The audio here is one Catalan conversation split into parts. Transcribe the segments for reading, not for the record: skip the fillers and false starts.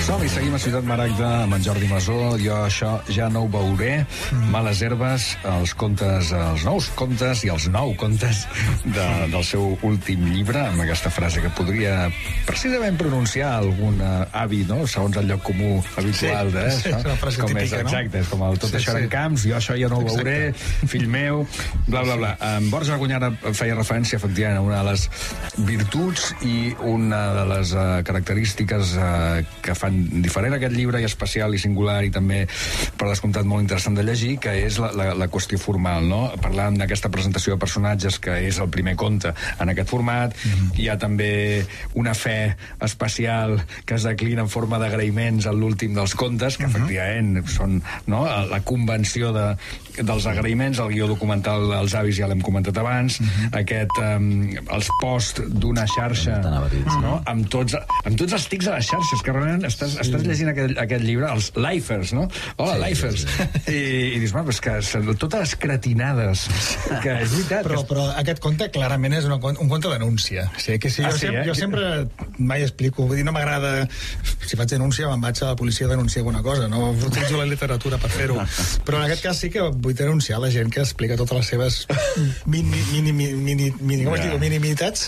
Som-hi, seguim a Ciutat Maragda amb en Jordi Masó. Jo això ja no ho veuré. Males herbes, els nous contes i els nou contes del seu últim llibre, amb aquesta frase que podria precisament pronunciar algun avi, no? Segons el lloc comú habitual. Sí, és una frase típica, no? Exacte, és com tot això eren camps, jo això ja no ho veuré, fill meu, bla, bla, bla. En Borja Argunyana feia referència, efectivament, a una de les virtuts i una de les característiques que fan diferent aquest llibre, i especial i singular, i també, per descomptat, molt interessant de llegir, que és la qüestió formal, no? Parlant d'aquesta presentació de personatges, que és el primer conte en aquest format, hi ha també una fe especial que es declina en forma d'agraïments a l'últim dels contes, que efectivament són, no?, la convenció dels agraïments. El guió documental dels avis ja l'hem comentat abans, els posts d'una xarxa, no?, amb tots els tics a les xarxes, que realment estàs llegint aquest llibre, els lifers, no? Hola, lifers. I dius, és que totes les cretinades, que és veritat. Però aquest conte clarament és un conte de denúncia. Jo sempre mai explico, vull dir, no m'agrada, si faig denúncia me'n vaig a la policia a denunciar alguna cosa, no utilitzo la literatura per fer-ho, però en aquest cas sí que vull denunciar la gent que explica totes les seves minimitats,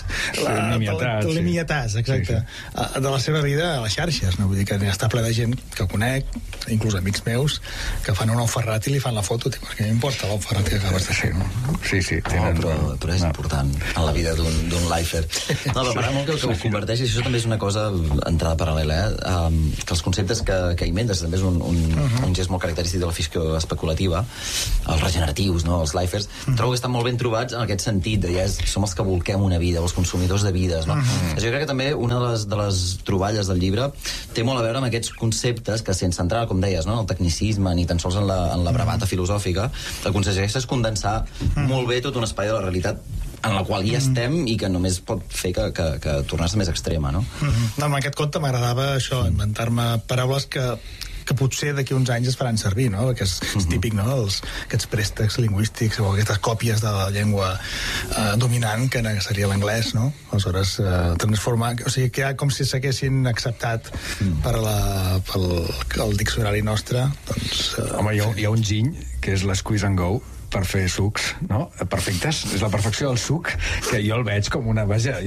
exacte, de la seva vida a les xarxes, no? Vull dir que està ple de gent que conec, inclús amics meus, que fan un ou ferrat i li fan la foto, perquè m'importa l'ou ferrat que acabes de fer, no? Sí, però és important en la vida d'un lifer. No, però m'agrada molt que ho converteixis, això també és una cosa entrada paral·lela, que els conceptes que inventes també és un gest molt característic de la ficció especulativa, els regeneratius, no?, els lifers, trobo que estan molt ben trobats en aquest sentit, som els que volquem una vida, els consumidors de vides, no? Jo crec que també una de les troballes del llibre té molt a veure amb aquests conceptes que, sense entrar, com deies, no?, en el tecnicisme ni tan sols en la bravata filosòfica, aconsegueix condensar molt bé tot un espai de la realitat en la qual ja estem i que només pot fer que tornar-se més extrema, no? No, en aquest conte m'agradava això, inventar-me paraules que potser d'aquí uns anys es faran servir, no? Que és típic, no?, aquests préstecs lingüístics o aquestes còpies de la llengua dominant, que seria l'anglès, no? Aleshores, transformar... O sigui, que com si s'haguessin acceptat pel diccionari nostre, doncs... Home, hi ha un giny, que és l'Squeeze and Go, per fer sucs, no? Perfectes. És la perfecció del suc, que jo el veig com una... Vaja,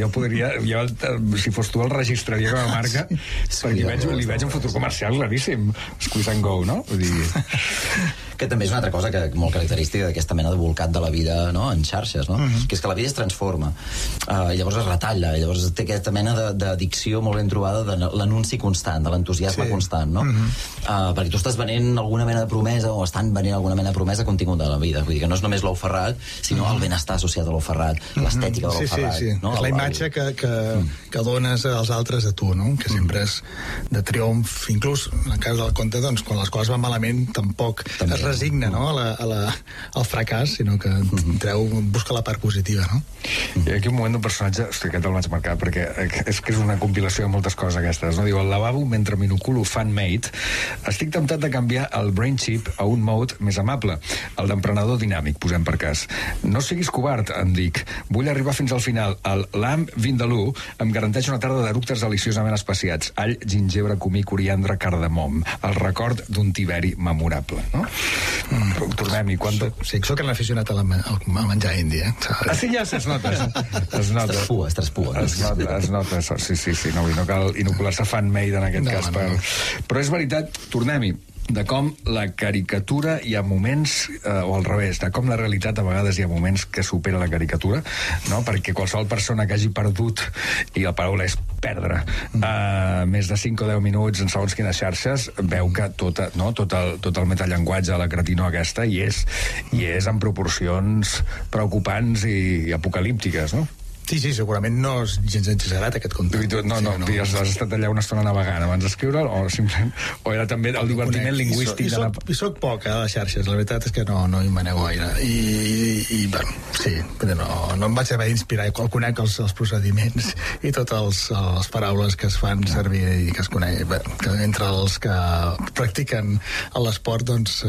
si fos tu el registraria com a marca, perquè li veig un futur comercial claríssim. Squeeze and Go, no? Vull dir... Que també és una altra cosa molt característica d'aquesta mena de volcat de la vida, no?, en xarxes, no? Que és que la vida es transforma, llavors es retalla, llavors té aquesta mena d'addicció molt ben trobada de l'anunci constant, de l'entusiasme constant, no? Perquè tu estàs venent alguna mena de promesa, o estan venent alguna mena de promesa contingut de la vida, vull dir que no és només l'ou ferrat, sinó el benestar associat a l'ou ferrat, l'estètica de l'ou ferrat. No? La imatge que dones als altres de tu, no?, que sempre és de triomf, inclús en el cas del conte, doncs, quan les coses van malament tampoc es resigna, no?, al fracàs, sinó que busca la part positiva, no? Hi ha aquí un moment d'un personatge, aquest el vaig marcar, perquè és que és una compilació de moltes coses aquestes, no? Diu, al lavabo, mentre m'inoculo fan-made, estic temptat de canviar el brain chip a un mode més amable, el d'emprenedor dinàmic, posem per cas. No siguis covard, em dic. Vull arribar fins al final. El lamb vindalú em garanteix una tarda d'eructes deliciosament especiats. All, gingebre, comí, coriandre, cardamom. El record d'un Tiberi memorable, no? Tornem-hi. Soc un aficionat al menjar indi, sí, ja es nota. Es traspua. Es nota, sí. No cal inocular-se fan-made en aquest cas. Però és veritat, tornem-hi, de com la caricatura hi ha moments, o al revés, de com la realitat a vegades hi ha moments que supera la caricatura, no? Perquè qualsevol persona que hagi perdut, i la paraula és perdre, més de 5 o 10 minuts en segons quines xarxes, veu que tot el metallenguatge de la cretinó aquesta hi és en proporcions preocupants i apocalíptiques, no? Sí, segurament no és gens exagerat aquest conte. No, has estat allà una estona navegant abans d'escriure'l, o era també el divertiment lingüístic? I soc poc a les xarxes, la veritat és que no hi manego gaire. I bueno, sí, no em vaig haver d'inspirar, conec els procediments i totes les paraules que es fan servir i que es coneix, que entre els que practiquen l'esport, doncs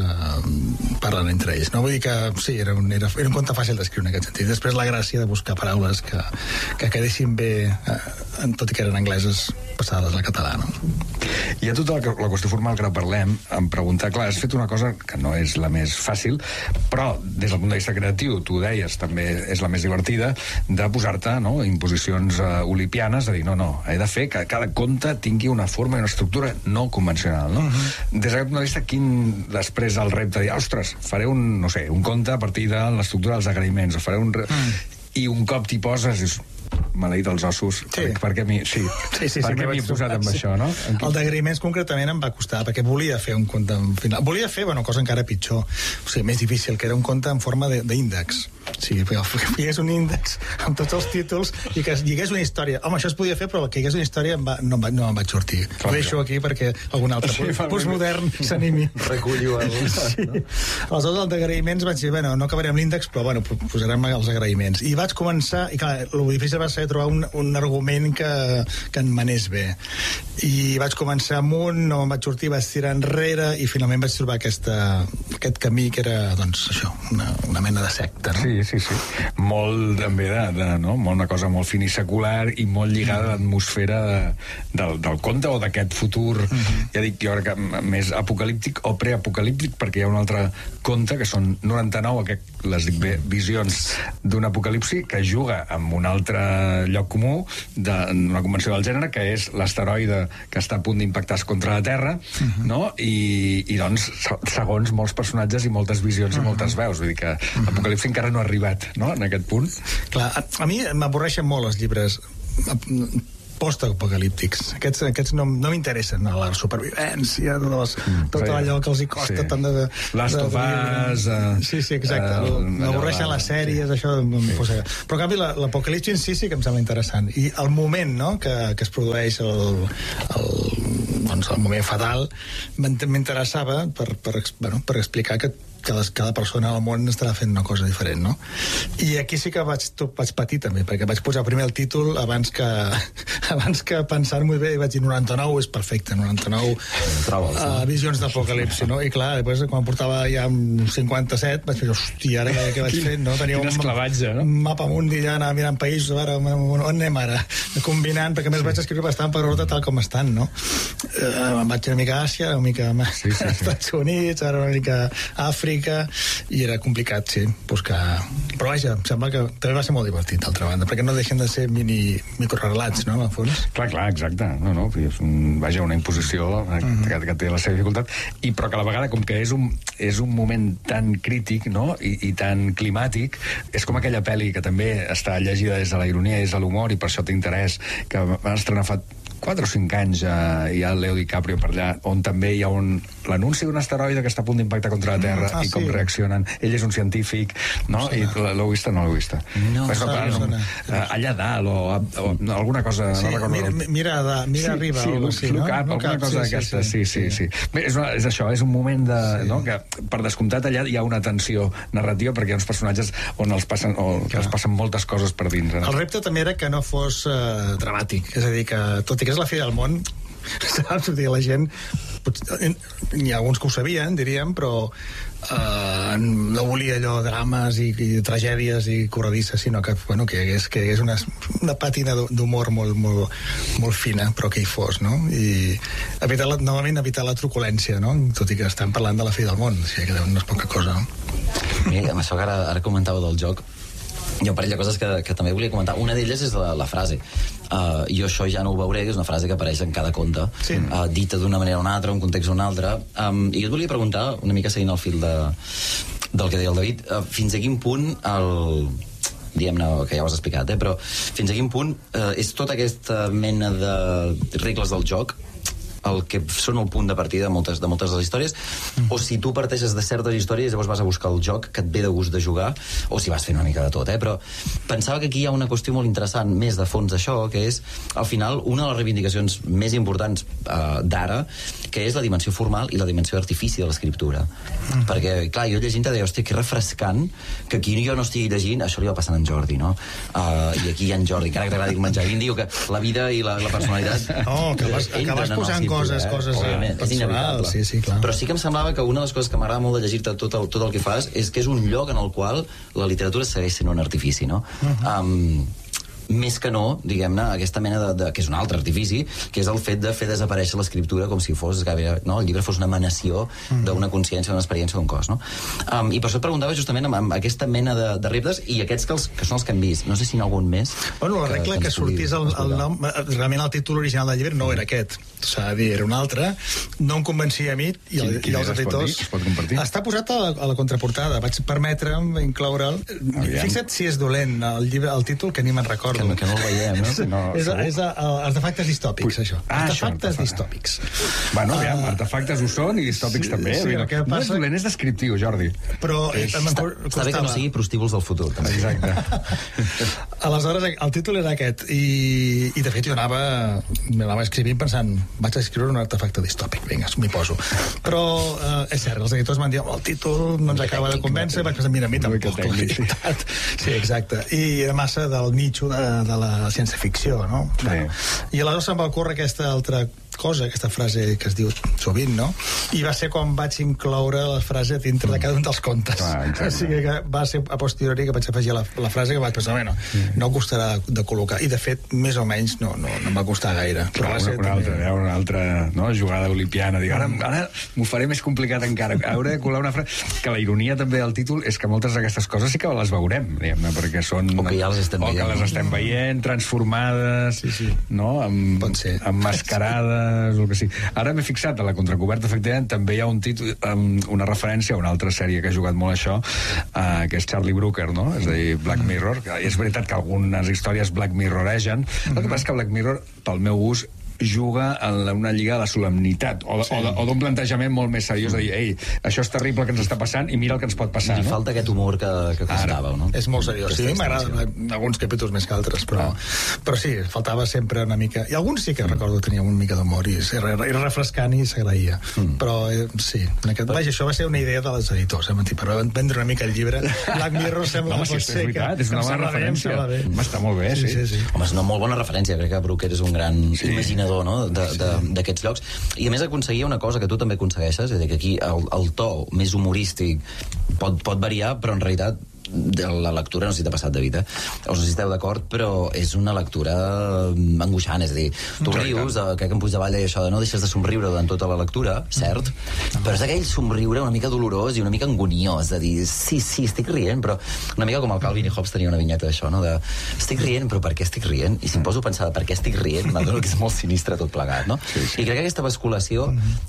parlen entre ells. No vull dir que sí, era un conte fàcil d'escriure en aquest sentit. Després la gràcia de buscar paraules que que quedessin bé, tot i que eren angleses passades a català, no? Hi ha tota la qüestió formal que ara parlem, em preguntar, clar, has fet una cosa que no és la més fàcil, però des del punt de vista creatiu, tu ho deies, també és la més divertida, de posar-te, no?, imposicions olipianes, de dir, no, he de fer que cada conte tingui una forma i una estructura no convencional, no? Des d'aquest punt de vista, quin després el repte de dir, ostres, faré un conte a partir de l'estructura dels agraïments, o faré un... I un cop t'hi poses, és maleït els ossos, per què m'hi he posat amb això, no? El d'agraïments concretament em va costar, perquè volia fer un conte en final. Volia fer, cosa encara pitjor, o sigui, més difícil, que era un conte en forma d'índex. O sigui, que hi hagués un índex amb tots els títols i que hi hagués una història. Home, això es podia fer, però que hi hagués una història no em vaig sortir. Ho deixo aquí perquè algun altre postmodern s'animi. Recullo el... Sí. Aleshores, el d'agraïments vaig dir, no acabarem l'índex, però posarem els agraïments. I vaig començar, i clar, el difícil va ser trobar un argument que em manés bé. I vaig començar amunt, no em vaig sortir, vaig tirar enrere i finalment vaig trobar aquest camí que era, doncs, això, una mena de secta, no? Sí. Molt també una cosa molt finissecular i molt lligada a l'atmosfera del conte o d'aquest futur, ja dic, jo crec que més apocalíptic o preapocalíptic, perquè hi ha un altre conte que són 99, les dic bé, visions d'un apocalipsi que juga amb un altre lloc comú d'una convenció del gènere, que és l'asteroide que està a punt d'impactar contra la Terra, no? I doncs, segons molts personatges i moltes visions i moltes veus, vull dir que l'apocalipsi encara no ha arribat, no?, en aquest punt. Clar, a mi m'avorreixen molt els llibres post-apocalíptics. Aquests no m'interessen, la supervivència, tot allò que els hi costa tant de... Last of Us... Sí, exacte. M'avorreixen les sèries, això... Però en canvi l'apocalipsi en sí que em sembla interessant. I el moment, no?, que es produeix el moment fatal m'interessava per explicar que cada persona al món estarà fent una cosa diferent, no? I aquí sí que vaig patir també, perquè vaig posar primer el títol abans que pensar-m'ho bé, i vaig dir 99 és perfecte, 99 visions d'apocalipsi, no? I clar, després quan portava ja 57 vaig dir, hòstia, ara què vaig fer, no? Tenia un mapa mundi, ja anava mirant països, ara on anem ara? Combinant, perquè més vaig escriure bastant per ordre tal com estan, no? Em vaig una mica a Àsia, una mica als Estats Units, ara una mica a Àfrica, i era complicat, sí, buscar... Però vaja, em sembla que també va ser molt divertit, d'altra banda, perquè no deixen de ser microrelats, no, al fons? Clar, exacte. Vaja, una imposició que té la seva dificultat, però que a la vegada, com que és un moment tan crític, no?, i tan climàtic, és com aquella pel·li que també està llegida des de la ironia i des de l'humor, i per això té interès, que van estrenar fa 4 o 5 anys hi ha el Leo DiCaprio per allà, on també hi ha l'anunci d'un asteroide que està a punt d'impactar contra la Terra i com reaccionen. Ell és un científic, no? I l'heu vista o no l'heu vista? No, allà dalt o alguna cosa... Mira arriba. Look up, alguna cosa d'aquesta. Sí. Bé, és això, és un moment que, per descomptat, allà hi ha una tensió narrativa perquè hi ha uns personatges on els passen moltes coses per dins. El repte també era que no fos dramàtic, és a dir, que tot i que és la fi del món, saps? La gent, hi ha alguns que ho sabien, diríem, però no volia allò drames i tragèdies i corredisses, sinó que hi hagués una pàtina d'humor molt fina, però que hi fos, no? I novament evitar la truculència, no? Tot i que estem parlant de la fi del món, o sigui que no és poca cosa, no? Mira, amb això que ara comentava del joc, hi ha un parell de coses que també volia comentar. Una d'elles és la frase. Jo això ja no ho veuré, que és una frase que apareix en cada conte, dita d'una manera o una altra, un context o un altre. I jo et volia preguntar, una mica seguint el fil del que deia el David, fins a quin punt diguem-ne, que ja ho has explicat, però fins a quin punt és tota aquesta mena de regles del joc el que són el punt de partida de moltes de les històries, o si tu parteixes de certes històries i llavors vas a buscar el joc que et ve de gust de jugar, o si vas fent una mica de tot, però pensava que aquí hi ha una qüestió molt interessant, més de fons d'això, que és, al final, una de les reivindicacions més importants d'ara, que és la dimensió formal i la dimensió d'artifici de l'escriptura. Perquè, clar, jo llegint-te deia, hòstia, que refrescant que aquí jo no estigui llegint, això li va passant a en Jordi, no? I aquí hi ha en Jordi, encara que t'agradi menjar indi, o que la vida i la personalitat... No, que vas posant coses personals, sí, clar. Però sí que em semblava que una de les coses que m'agrada molt de llegir-te tot el que fas és que és un lloc en el qual la literatura segueix sent un artifici, no? més que no, diguem-ne, aquesta mena que és un altre artifici, que és el fet de fer desaparèixer l'escriptura com si fos, no? El llibre fos una emanació d'una consciència, d'una experiència, d'un cos, no? I per això et preguntava justament amb aquesta mena de reptes i aquests que són els que hem vist. No sé si n'hi ha algun més. Bueno, la regla que sortís el nom, realment el títol original del llibre no era aquest, s'ha de dir, era un altre, no em convencia a mi i els editors. Es pot compartir? Està posat a la contraportada, vaig permetre'm incloure'l. Fixa't si és dolent el títol, que ni me'n recordo. Que no el veiem, no? És artefactes distòpics, això. Artefactes distòpics. Bueno, aviam, artefactes ho són i distòpics també. No és dolent, és descriptiu, Jordi. Però està bé que no sigui prostíbuls del futur. Exacte. Aleshores, el títol era aquest i de fet jo anava escrivint pensant, vaig a escriure un artefacte distòpic, vinga, m'hi poso. Però és cert, els editors m'han dit el títol no ens acaba de convèncer, vaig pensar, mira, a mi tampoc la veritat. Sí, exacte. I era massa del nicho de la ciència-ficció, no? I aleshores se'm va ocórrer aquesta altra cosa, aquesta frase que es diu sovint, no? I va ser quan vaig incloure la frase dintre de cada un dels contes. O sigui que va ser a posteriori que vaig afegir la frase que vaig pensar, bueno, no costarà de col·locar. I de fet, més o menys, no em va costar gaire. Però una altra jugada olimpiana. Ara m'ho faré més complicat encara. Hauré de colar una frase... Que la ironia també del títol és que moltes d'aquestes coses sí que les veurem, diguem-ne, perquè són... O que ja les estem veient. O que les estem veient, transformades, no? Emmascarades, o el que sigui. Ara m'he fixat a la contracoberta, efectivament, també hi ha un títol, una referència a una altra sèrie que ha jugat molt això, que és Charlie Brooker, no? És a dir, Black Mirror. És veritat que algunes històries Black Mirroregen. El que passa és que Black Mirror, pel meu gust, juga en una lliga de la solemnitat o d'un plantejament molt més seriós de dir, ei, això és terrible que ens està passant i mira el que ens pot passar. I falta aquest humor que costàveu, no? És molt seriós. Sí, m'agrada alguns capítols més que altres, però sí, faltava sempre una mica... I alguns sí que recordo que tenia una mica d'humor i era refrescant i s'agraïa. Però sí, vaja, això va ser una idea de les editors, per vendre una mica el llibre. Black Mirror sembla que pot ser que... És una bona referència. Està molt bé, sí. Home, és una molt bona referència. Crec que Brooker és un gran imaginador d'aquests llocs, i a més aconseguia una cosa que tu també aconsegueixes, és a dir, que aquí el to més humorístic pot variar, però en realitat la lectura, no sé si t'ha passat, David, no sé si esteu d'acord, però és una lectura angoixant, és a dir, tu rius, que en Puigdevall deia això de no deixes de somriure durant tota la lectura, cert, però és aquell somriure una mica dolorós i una mica angoniós, de dir, sí, estic rient, però una mica com el Calvin i Hobbes tenia una vinyeta d'això, no? De, estic rient, però per què estic rient? I si em poso a pensar per què estic rient, m'adono que és molt sinistre tot plegat, no? I crec que aquesta basculació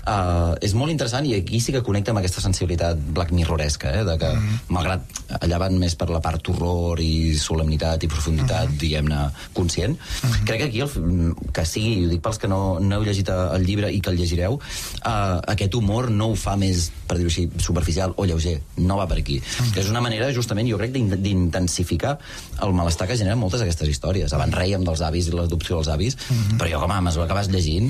és molt interessant, i aquí sí que connecta amb aquesta sensibilitat Black Mirroresca, de que, malgrat allà van més per la part horror i solemnitat i profunditat, diguem-ne, conscient. Crec que aquí, que sigui, ho dic pels que no heu llegit el llibre i que el llegireu, aquest humor no ho fa més, per dir-ho així, superficial o lleuger. No va per aquí. És una manera, justament, jo crec, d'intensificar el malestar que generen moltes d'aquestes històries. Abans rèiem dels avis i l'adopció dels avis, però jo, com a mesura que vas llegint,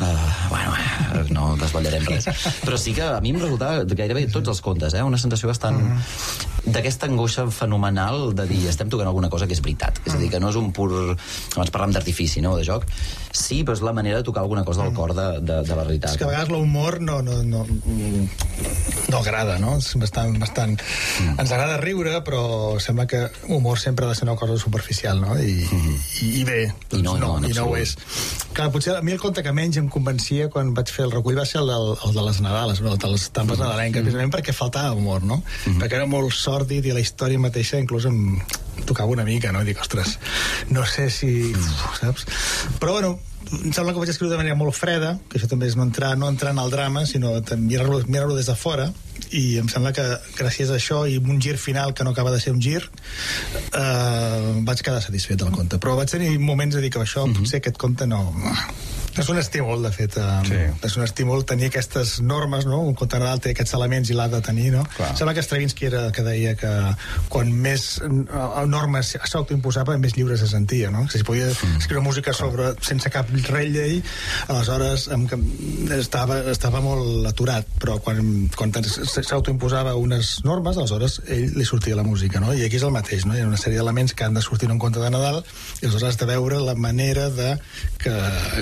no desvetllarem res. Però sí que a mi em resultava gairebé tots els contes, una sensació bastant d'aquesta angoixa fenomenal de dir, estem tocant alguna cosa que és veritat. És a dir, que no és un pur... Abans parlàvem d'artifici, no?, de joc. Sí, però és la manera de tocar alguna cosa del cor de la realitat. És que a vegades l'humor no agrada, no? És bastant... Ens agrada riure, però sembla que humor sempre ha de ser una cosa superficial, no? I bé, i no ho és. Clar, potser a mi el conte que menys em convencia quan vaig fer el recull va ser el de les Nadales, no? De les tampes nadalenques, precisament perquè faltava humor, no? Perquè era molt sòrdid i la història mateixa inclús em tocava una mica, no? I dic, ostres, no sé si... saps? Però, bueno, em sembla que vaig escriure de manera molt freda, que això també és no entrar en el drama, sinó mirar-lo des de fora, i em sembla que gràcies a això i un gir final que no acaba de ser un gir, vaig quedar satisfet del conte. Però vaig tenir moments de dir que això, potser aquest conte no... És un estímul, de fet. És un estímul tenir aquestes normes, no? Un conte Nadal té aquests elements i l'ha de tenir, no? Sembla que Stravinsky era que deia que quan més normes s'autoimposava, més lliure se sentia, no? Si podia escriure música sense cap llei, aleshores estava molt aturat, però quan s'autoimposava unes normes, aleshores ell li sortia la música, no? I aquí és el mateix, no? Hi ha una sèrie d'elements que han de sortir en un conte de Nadal i aleshores has de veure la manera de que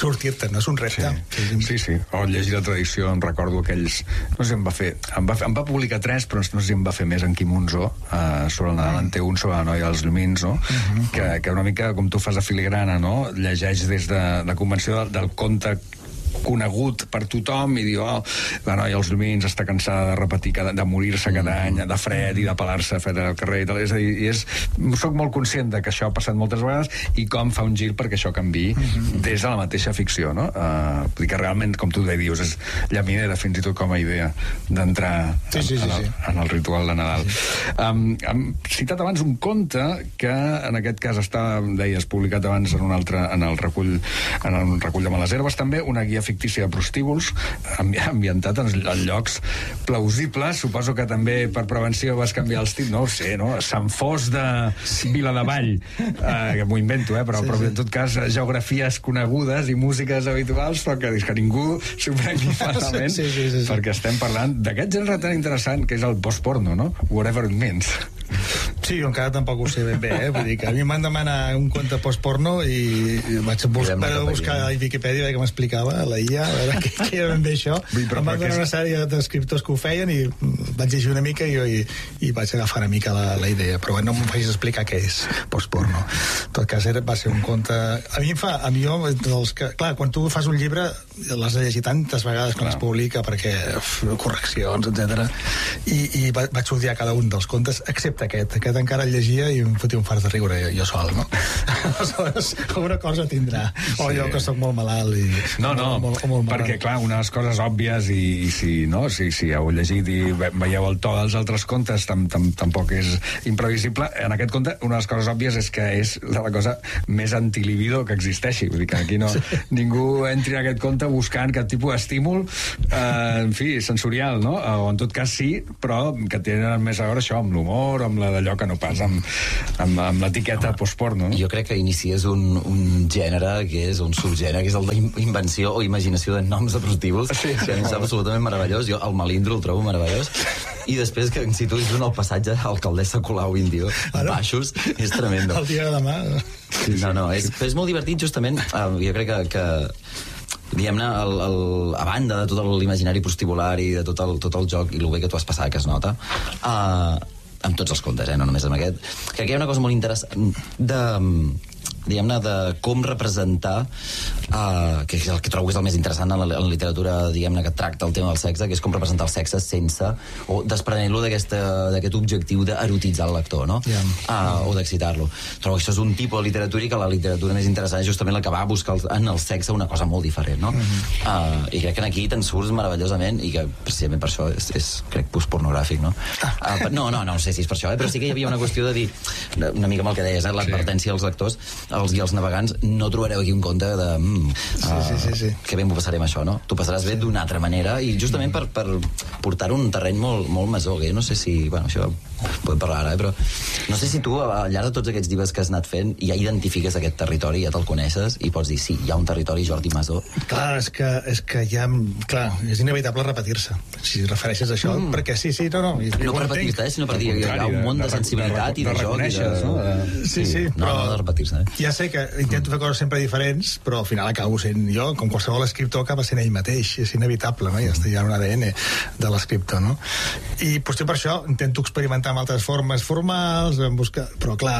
sortir-te, no és un repte. Sí. O llegir la tradició, em recordo aquells... No sé, em va publicar 3, però no sé si em va fer més en Quim Monzó, sobre el Nadal en té un, sobre la noia dels llumins, no? Que una mica, com tu fas a filigrana, no? Llegeix des de la convenció del conte conegut per tothom i diu, la noia als llumins està cansada de repetir, de morir-se cada any, de fred i de pelar-se a fer al carrer i tal. És a dir, soc molt conscient de que això ha passat moltes vegades i com fa un gir perquè això canviï des de la mateixa ficció, no? Vull dir que realment, com tu dius, és llaminera fins i tot com a idea d'entrar en el ritual de Nadal. Hem citat abans un conte que en aquest cas està, deies, publicat abans en el recull de Males Herbes, també una guia fictícia de prostíbuls ambientat en llocs plausibles. Suposo que també per prevenció vas canviar els títols, no ho sé, no? Sant Fos de Viladevall, que m'ho invento, però en tot cas geografies conegudes i músiques habituals, però que ningú s'ho prengui malament, perquè estem parlant d'aquest gènere tan interessant que és el postporno, no? Whatever it means. Sí, jo encara tampoc ho sé ben bé, Vull dir que a mi em van demanar un conte postporno i vaig buscar a Wikipedia a veure què m'explicava la IA, a veure què era ben bé això. Em van donar una sèrie d'escriptors que ho feien i vaig llegir una mica i vaig agafar una mica la idea, però no em facis explicar què és postporno. En tot cas, va ser un conte... A mi, clar, quan tu fas un llibre l'has de llegir tantes vegades quan es publica perquè correccions, etc. I vaig odiar cada un dels contes, excepte aquest encara el llegia i em fotia un fart de riure jo sol, no? Aleshores, alguna cosa tindrà. O jo que soc molt malalt i... No, perquè clar, unes coses òbvies i si heu llegit i veieu el to dels altres contes tampoc és imprevisible. En aquest conte, una de les coses òbvies és que és la cosa més antilibido que existeixi. Vull dir que aquí ningú entri en aquest conte buscant cap tipus d'estímul en fi, sensorial, no? O en tot cas sí, però que tenen més a veure això amb l'humor, amb d'allò que no pas amb l'etiqueta postporno, no? Jo crec que inicies un gènere que és un subgènere, que és el d'invenció o imaginació de noms de prostíbuls, que a mi em sembla absolutament meravellós. Jo el Melindro el trobo meravellós, i després que si tu dius el passatge Alcaldessa Colau Índio, baixos, és tremendo. El dia de demà... No, és molt divertit, justament. Jo crec que diguem-ne, a banda de tot l'imaginari prostibular i de tot el joc i el bé que tu has passat, que es nota, amb tots els contes, no només amb aquest, crec que hi ha una cosa molt interessant diguem-ne, de com representar que és el que trobo que és el més interessant en la literatura, diguem-ne, que tracta el tema del sexe, que és com representar el sexe sense o desprenent-lo d'aquest objectiu d'erotitzar el lector, no? O d'excitar-lo. Trobo que això és un tipus de literatura i que la literatura més interessant és justament la que va a buscar en el sexe una cosa molt diferent, no? I crec que aquí te'n surts meravellosament i que precisament per això és crec, postpornogràfic, no? No sé si és per això, però sí que hi havia una qüestió de dir, una mica amb el que deies, l'advertència als lectors i als navegants, no trobareu aquí un conte de que bé m'ho passarem això, no? T'ho passaràs bé d'una altra manera i justament per portar un terreny molt masó, que no sé si, bueno, això podem parlar ara, però no sé si tu al llarg de tots aquests llibres que has anat fent ja identifiques aquest territori, ja te'l coneixes i pots dir, sí, hi ha un territori Jordi Masó. Clar, és que ja, clar, és inevitable repetir-se, si refereixes a això, perquè sí, no per repetir-se, sinó per dir hi ha un món de sensibilitat i de joc i de... Sí, no de repetir-se, Ja sé que intento fer coses sempre diferents, però al final acabo sent jo, com qualsevol escriptor acaba sent ell mateix, és inevitable, no? Ja està ja un ADN de l'escriptor, no? I potser per això intento experimentar amb altres formes formals, però clar,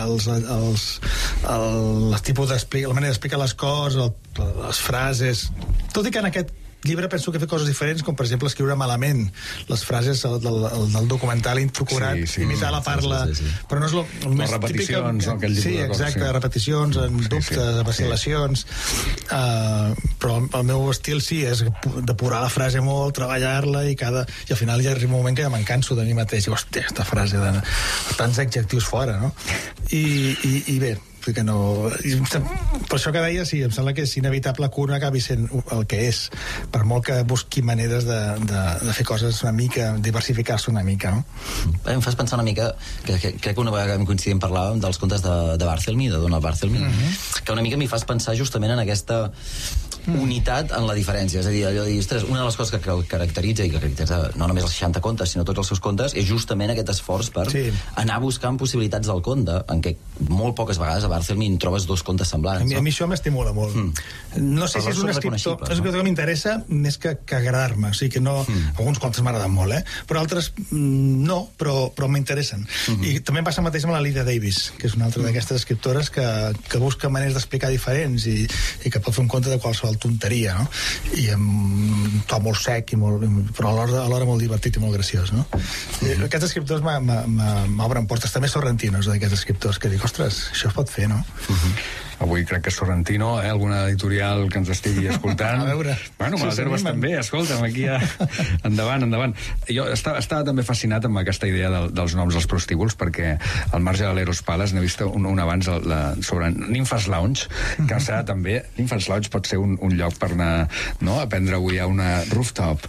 el tipus la manera d'explicar les coses, les frases, tot i que en aquest llibre penso que he fet coses diferents, com per exemple escriure malament les frases del documental introcurat, imitar la parla, però no és el més típic. Sí, exacte, repeticions, dubtes, vacil·lacions, però el meu estil sí, és depurar la frase molt, treballar-la i al final ja arriba un moment que ja me'n canso de mi mateix, i hòstia, aquesta frase de tants adjectius fora, no? I bé, que no... Per això que deia, sí, em sembla que és inevitable que un acabi sent el que és, per molt que busqui maneres de fer coses una mica, diversificar-se una mica, no? Em fas pensar una mica, que crec que una vegada que coincidíem parlàvem dels contes de Barthelmy, de Donald Barthelmy, que una mica m'hi fas pensar justament en aquesta unitat en la diferència. És a dir, allò de dir, ostres, una de les coses que el caracteritza, i que caracteritza no només els 60 contes, sinó tots els seus contes, és justament aquest esforç per anar buscant possibilitats del conte, en què molt poques vegades a Barthelmy trobes dos contes semblants. A mi això m'estimula molt. No sé si és un escriptor que m'interessa més que agradar-me. O sigui que no... Alguns contes m'agraden molt, però altres no, però m'interessen. I també em passa el mateix amb la Lydia Davis, que és una altra d'aquestes escriptores que busca maneres d'explicar diferents i que pot fer un conte de qualsevol tonteria, no? I amb un to molt sec, però alhora molt divertit i molt graciós, no? Aquests escriptors m'obren portes. També Sorrentino és d'aquests escriptors que dic, ostres, això es pot fer, no? Avui crec que Sorrentino, alguna editorial que ens estigui escoltant. A veure. Bueno, me les herbes també, escolta'm, aquí ja... Endavant. Jo estava també fascinat amb aquesta idea dels noms dels prostíbuls, perquè al marge de l'Eros Palace n'he vist un abans sobre Nymphas Lounge, que també, Nymphas Lounge pot ser un lloc per anar, no?, a prendre avui a una rooftop,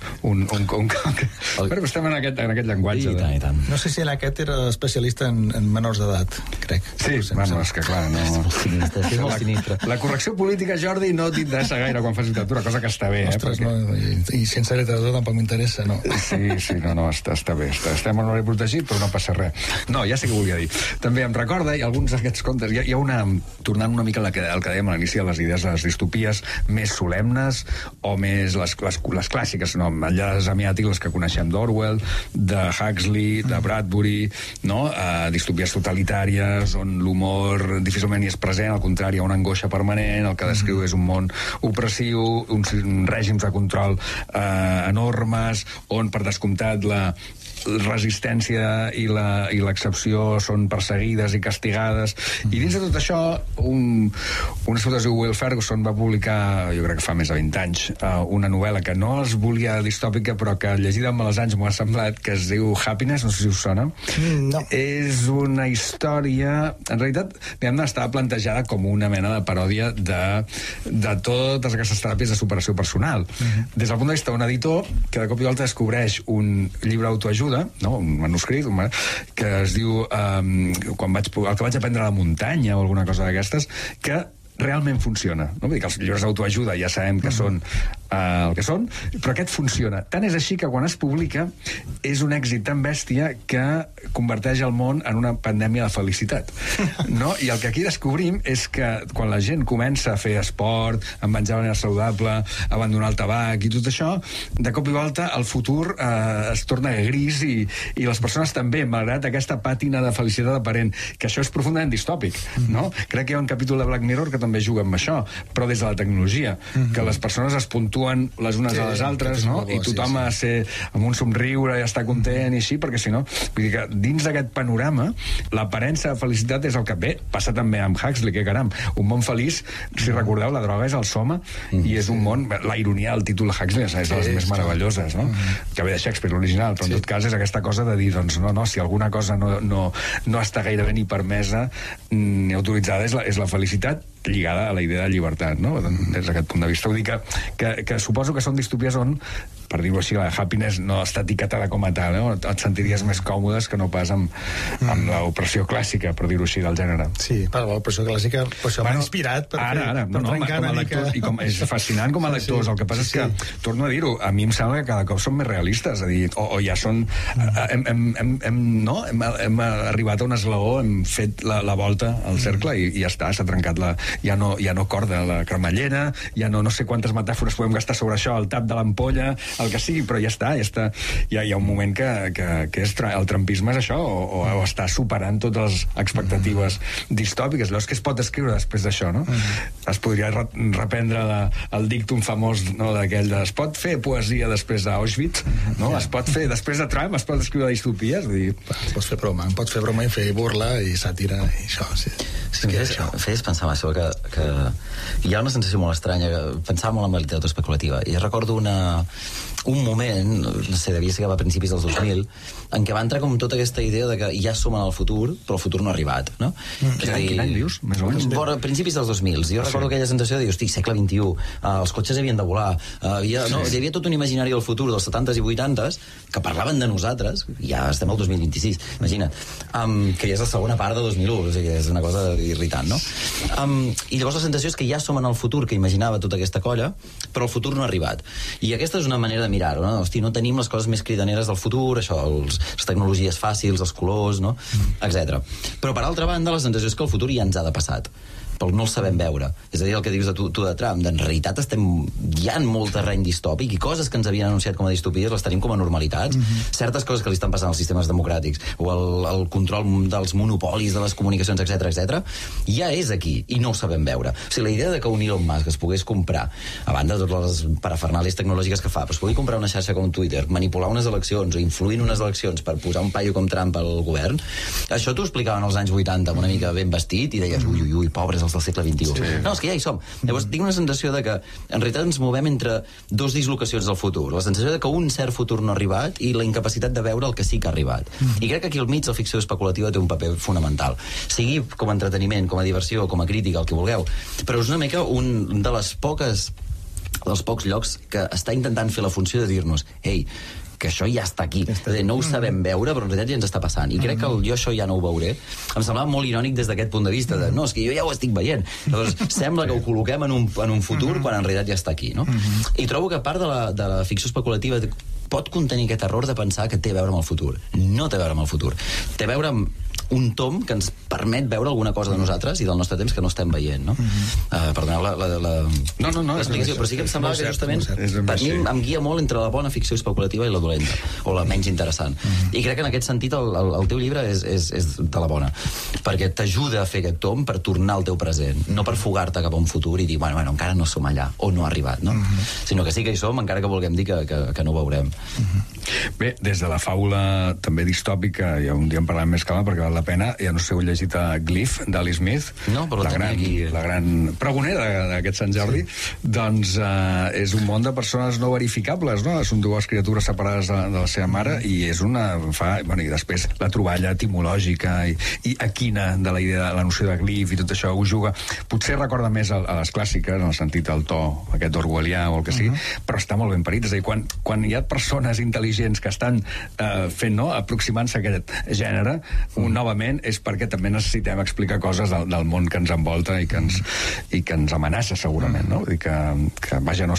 Però estem en aquest llenguatge. I tant. No sé si aquest era especialista en menors d'edat, crec. Sí, bueno, és que clar, no... La correcció política, Jordi, no t'interessa gaire quan fas literatura, cosa que està bé. Ostres, perquè... I sense literatura tampoc m'interessa, no? Sí, no, està bé. Estem en horari protegit, però no passa res. No, ja sé què volia dir. També em recorda, i alguns d'aquests contes, hi ha una... Tornant una mica al que dèiem a l'inici de les idees de les distopies més solemnes o més les clàssiques, no? Enllaç semiàtics, les que coneixem d'Orwell, de Huxley, de Bradbury, no? Distopies totalitàries, on l'humor difícilment hi és present, al contrari, hi ha una angoixa permanent, el que descriu és un món opressiu, uns règims de control enormes, on, per descomptat, la resistència i l'excepció són perseguides i castigades, i dins de tot això un escriptor es diu Will Ferguson va publicar, jo crec que fa més de 20 anys, una novel·la que no es volia distòpica, però que llegida amb els anys m'ho ha semblat, que es diu Happiness, no sé si us sona. No. És una història, en realitat estava plantejada com una mena de paròdia de totes aquestes teràpies de superació personal, des del punt de vista d'un editor que de cop i volta descobreix un llibre d'autoajuda, no? Un manuscrit que es diu el que vaig aprendre a la muntanya o alguna cosa d'aquestes, que realment funciona, no? Vull dir que els llibres d'autoajuda ja sabem que són el que són, però aquest funciona. Tant és així que quan es publica és un èxit tan bèstia que converteix el món en una pandèmia de felicitat, no? I el que aquí descobrim és que quan la gent comença a fer esport, a menjar de manera saludable, a abandonar el tabac i tot això, de cop i volta el futur es torna gris i les persones també, malgrat aquesta pàtina de felicitat aparent, que això és profundament distòpic, no? Crec que hi ha un capítol de Black Mirror que també juga amb això, però des de la tecnologia, que les persones es puntuen les unes a les altres, no? I tothom ha de ser amb un somriure i estar content i així, perquè si no, vull dir que dins d'aquest panorama l'aparença de felicitat és el que bé, passa també amb Huxley, que caram, un món feliç, si recordeu, la droga és el soma i és un món, la ironia del títol de Huxley és de les més meravelloses, no? Que ve de Shakespeare l'original, però en tot cas és aquesta cosa de dir, doncs no, si alguna cosa no està gairebé ni permesa ni autoritzada és la felicitat lligada a la idea de llibertat, no? Des d'aquest punt de vista. Vull dir que suposo que són distopies on, per dir-ho així, la Happiness no està etiquetada com a tal, no? Et sentiries més còmodes que no pas amb l'opressió clàssica, per dir-ho així, del gènere. Sí, l'opressió clàssica, però això m'ha inspirat per trencar una mica... I és fascinant com a lectors. El que passa és que, torno a dir-ho, a mi em sembla que cada cop són més realistes, és a dir, o ja són... Hem arribat a un esglaó, hem fet la volta al cercle i ja està, s'ha trencat ja no corda la cremallera, ja no sé quantes metàfores podem gastar sobre això, el tap de l'ampolla, el que sigui, però ja està. Hi ha un moment que és el trumpisme és això, o està superant totes les expectatives distòpiques. Llavors, què es pot escriure després d'això, no? Es podria reprendre el dictum famós, no, d'aquell de es pot fer poesia després d'Auschwitz, no? Es pot fer, després de Trump, es pot escriure distopies. Pots fer broma i fer burla i sàtira i això, sí. Fes pensar això, que hi ha una sensació molt estranya, pensava molt en la literatura especulativa, i recordo una un moment, no sé, devia ser que va a principis dels 2000, en què va entrar com tota aquesta idea de que ja som en el futur, però el futur no ha arribat, no? Quin any dius, més o menys? A principis dels 2000. Jo recordo aquella sensació de dir, hosti, segle XXI, els cotxes havien de volar, hi havia tot un imaginari del futur dels 70s i 80s que parlaven de nosaltres, ja estem al 2026, imagina't, que ja és la segona part de 2001, o sigui, és una cosa irritant, no? I llavors la sensació és que ja som en el futur que imaginava tota aquesta colla, però el futur no ha arribat. I aquesta és una manera de mirar-ho, no? Hosti, no tenim les coses més cridaneres del futur, això, les tecnologies fàcils, els colors, no? Etc. Però, per altra banda, la sensació és que el futur ja ens ha de passat, però no el sabem veure. És a dir, el que dius de tu de Trump, en realitat hi ha molt terreny distòpic i coses que ens havien anunciat com a distopies les tenim com a normalitats. Certes coses que li estan passant als sistemes democràtics o el control dels monopolis de les comunicacions, etc, ja és aquí i no ho sabem veure. O sigui, la idea de que un Elon Musk es pogués comprar, a banda de totes les parafernàlies tecnològiques que fa, però es pugui comprar una xarxa com Twitter, manipular unes eleccions o influir en unes eleccions per posar un paio com Trump al govern, això t'ho explicaven als anys 80 una mica ben vestit i deies, ui, pobres del segle XXI. Sí. No, és que ja hi som. Llavors, tinc una sensació de que en realitat ens movem entre dos dislocacions del futur. La sensació de que un cert futur no ha arribat i la incapacitat de veure el que sí que ha arribat. I crec que aquí al mig la ficció especulativa té un paper fonamental. Sigui com a entreteniment, com a diversió, com a crítica, el que vulgueu. Però és una mica un dels pocs llocs que està intentant fer la funció de dir-nos, ei, que això ja està aquí. No ho sabem veure, però en realitat ja ens està passant. I crec que jo això ja no ho veuré. Em semblava molt irònic des d'aquest punt de vista, de no, és que jo ja ho estic veient. Llavors, sembla que ho col·loquem en un futur quan en realitat ja està aquí, no? I trobo que part de la ficció especulativa pot contenir aquest error de pensar que té a veure amb el futur. No té a veure amb el futur. Té a veure amb un tom que ens permet veure alguna cosa de nosaltres i del nostre temps que no estem veient, no? Perdoneu l'explicació, però sí que em semblava que justament per mi em guia molt entre la bona ficció especulativa i la dolenta, o la menys interessant. I crec que en aquest sentit el teu llibre és de la bona, perquè t'ajuda a fer aquest tom per tornar al teu present, no per fugar-te cap a un futur i dir, bueno, encara no som allà, o no ha arribat, no? Sinó que sí que hi som, encara que vulguem dir que no ho veurem. Bé, des de la faula també distòpica, ja un dia en parlem més calma perquè val la pena, ja no sé si heu llegit a Glyph, d'Ali Smith, no, però la gran pregonera d'aquest Sant Jordi, doncs és un món de persones no verificables, no? Són dues criatures separades de la seva mare i és i després la troballa etimològica i equina de la idea, la noció de Glyph i tot això ho juga. Potser recorda més a les clàssiques, en el sentit del to aquest orwellià o el que sigui, però està molt ben parit. És a dir, quan hi ha persones intel·ligents que estan fent, no?, aproximant-se a aquest gènere, novament és perquè també necessitem explicar coses del món que ens envolta i que ens amenaça segurament, no? Vull dir que vaja, no